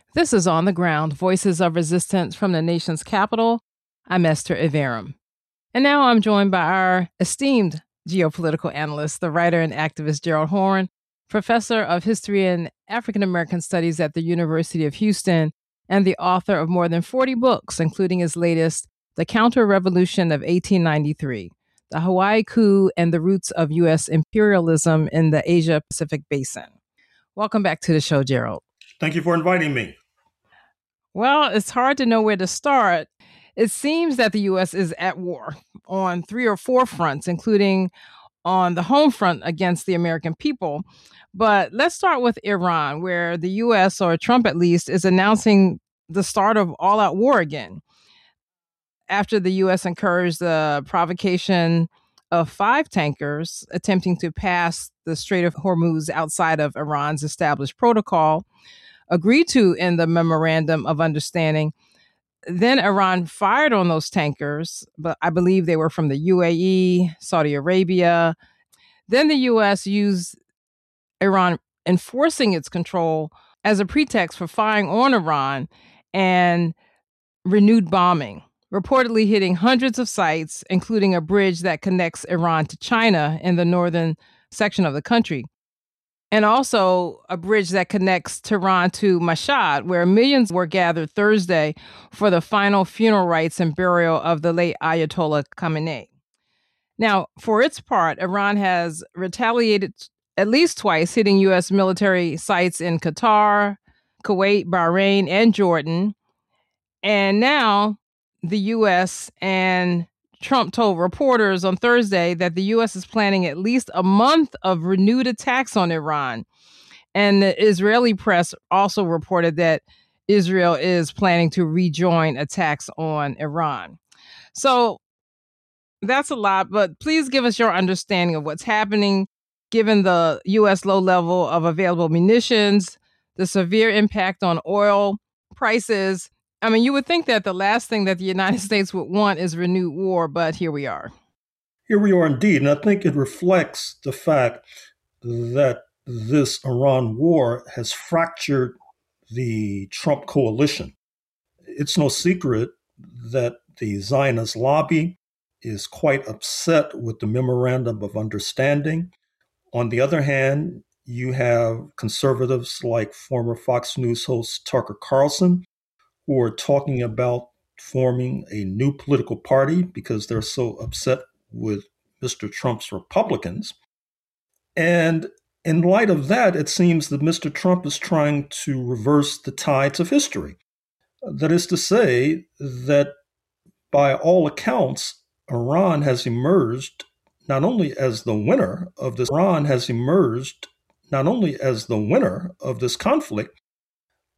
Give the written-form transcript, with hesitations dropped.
This is On the Ground, Voices of Resistance from the Nation's Capital. I'm Esther Iverum. And now I'm joined by our esteemed geopolitical analyst, the writer and activist Gerald Horne, professor of history and African American studies at the University of Houston, and the author of more than 40 books, including his latest, The Counter-Revolution of 1893, The Hawaii Coup and the Roots of U.S. Imperialism in the Asia-Pacific Basin. Welcome back to the show, Gerald. Thank you for inviting me. Well, it's hard to know where to start. It seems that the U.S. is at war on 3 or 4 fronts, including on the home front against the American people. But let's start with Iran, where the U.S., or Trump at least, is announcing the start of all-out war again. After the U.S. encouraged the provocation of 5 tankers attempting to pass the Strait of Hormuz outside of Iran's established protocol, agreed to in the Memorandum of Understanding. Then Iran fired on those tankers, but I believe they were from the UAE, Saudi Arabia. Then the U.S. used Iran enforcing its control as a pretext for firing on Iran and renewed bombing, reportedly hitting hundreds of sites, including a bridge that connects Iran to China in the northern section of the country, and also a bridge that connects Tehran to Mashhad, where millions were gathered Thursday for the final funeral rites and burial of the late Ayatollah Khamenei. Now, for its part, Iran has retaliated at least twice, hitting U.S. military sites in Qatar, Kuwait, Bahrain, and Jordan. And now the U.S. and Trump told reporters on Thursday that the U.S. is planning at least a month of renewed attacks on Iran. And the Israeli press also reported that Israel is planning to rejoin attacks on Iran. So that's a lot, but please give us your understanding of what's happening, given the U.S. low level of available munitions, the severe impact on oil prices. I mean, you would think that the last thing that the United States would want is renewed war, but here we are. Here we are indeed, and I think it reflects the fact that this Iran war has fractured the Trump coalition. It's no secret that the Zionist lobby is quite upset with the Memorandum of Understanding. On the other hand, you have conservatives like former Fox News host Tucker Carlson, who are talking about forming a new political party because they're so upset with Mr. Trump's Republicans. And in light of that, it seems that Mr. Trump is trying to reverse the tides of history. That is to say that by all accounts, Iran has emerged not only as the winner of this conflict,